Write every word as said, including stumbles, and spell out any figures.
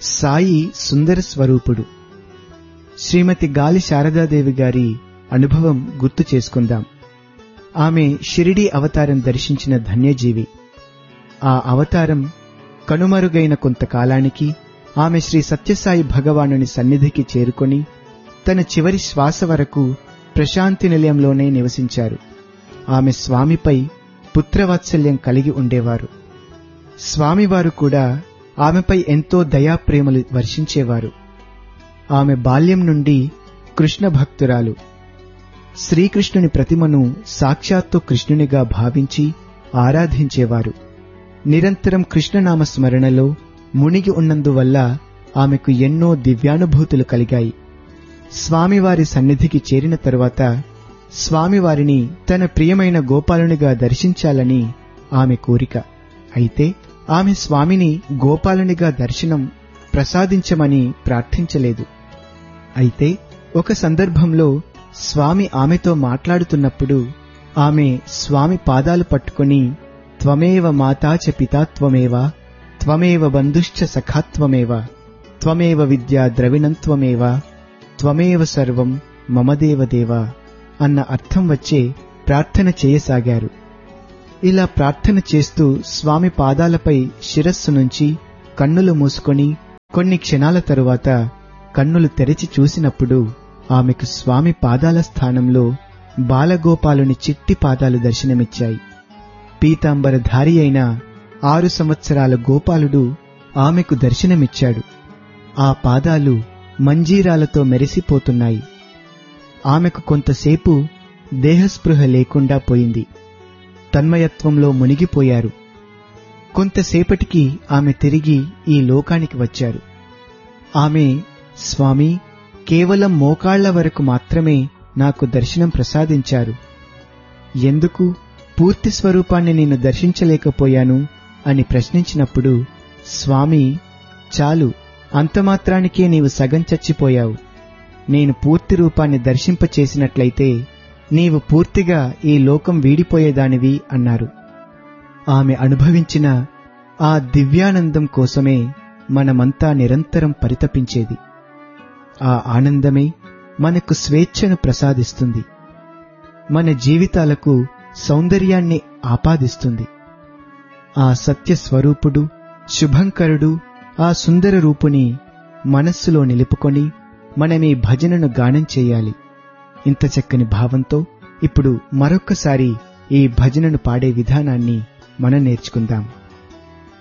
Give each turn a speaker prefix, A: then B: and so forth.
A: సాయి సుందర స్వరూపుడు. శ్రీమతి గాలి శారదాదేవి గారి అనుభవం గుర్తు చేసుకుందాం. ఆమె షిరిడీ అవతారం దర్శించిన ధన్యజీవి. ఆ అవతారం కనుమరుగైన కొంతకాలానికి ఆమె శ్రీ సత్యసాయి భగవానుని సన్నిధికి చేరుకొని తన చివరి శ్వాస వరకు ప్రశాంతి నిలయంలోనే నివసించారు. ఆమె స్వామిపై పుత్రవాత్సల్యం కలిగి ఉండేవారు. స్వామివారు కూడా ఆమెపై ఎంతో దయాప్రేమలు వర్షించేవారు. ఆమె బాల్యం నుండి కృష్ణ భక్తురాలు. శ్రీకృష్ణుని ప్రతిమను సాక్షాత్తు కృష్ణునిగా భావించి ఆరాధించేవారు. నిరంతరం కృష్ణనామ స్మరణలో మునిగి ఉన్నందువల్ల ఆమెకు ఎన్నో దివ్యానుభూతులు కలిగాయి. స్వామివారి సన్నిధికి చేరిన తరువాత స్వామివారిని తన ప్రియమైన గోపాలునిగా దర్శించాలని ఆమె కోరిక. అయితే ఆమె స్వామిని గోపాలునిగా దర్శనం ప్రసాదించమని ప్రార్థించలేదు. అయితే ఒక సందర్భంలో స్వామి ఆమెతో మాట్లాడుతున్నప్పుడు ఆమె స్వామి పాదాలు పట్టుకుని త్వమేవ మాతా చ పితా త్వమేవ త్వమేవ బంధుశ్చ సఖాత్వమేవ త్వమేవ విద్యా ద్రవిణం త్వమేవ త్వమేవ సర్వం మమదేవదేవ అన్న అర్థం వచ్చే ప్రార్థన చేయసాగారు. ఇలా ప్రార్థన చేస్తూ స్వామి పాదాలపై శిరస్సు నుంచి కన్నులు మూసుకొని కొన్ని క్షణాల తరువాత కన్నులు తెరిచి చూసినప్పుడు ఆమెకు స్వామి పాదాల స్థానంలో బాలగోపాలుని చిట్టి పాదాలు దర్శనమిచ్చాయి. పీతాంబరధారి అయిన ఆరు సంవత్సరాల గోపాలుడు ఆమెకు దర్శనమిచ్చాడు. ఆ పాదాలు మంజీరాలతో మెరిసిపోతున్నాయి. ఆమెకు కొంతసేపు దేహస్పృహ లేకుండా పోయింది. తన్మయత్వంలో మునిగిపోయారు. కొంతసేపటికి ఆమె తిరిగి ఈ లోకానికి వచ్చారు. ఆమె, స్వామి, కేవలం మోకాళ్ల వరకు మాత్రమే నాకు దర్శనం ప్రసాదించారు. ఎందుకు పూర్తి స్వరూపాన్ని నేను దర్శించలేకపోయాను అని ప్రశ్నించినప్పుడు స్వామి, చాలు, అంతమాత్రానికే నీవు సగం చచ్చిపోయావు. నేను పూర్తి రూపాన్ని దర్శింపచేసినట్లయితే నీవు పూర్తిగా ఈ లోకం వీడిపోయేదానివి అన్నారు. ఆమె అనుభవించిన ఆ దివ్యానందం కోసమే మనమంతా నిరంతరం పరితపించేది. ఆ ఆనందమే మనకు స్వేచ్ఛను ప్రసాదిస్తుంది, మన జీవితాలకు సౌందర్యాన్ని ఆపాదిస్తుంది. ఆ సత్య స్వరూపుడు, శుభంకరుడు, ఆ సుందర రూపుని మనస్సులో నిలుపుకొని మనమీ భజనను గానం చేయాలి. ఇంత చక్కని భావంతో ఇప్పుడు మరొక్కసారి ఈ భజనను పాడే విధానాన్ని మనం నేర్చుకుందాం.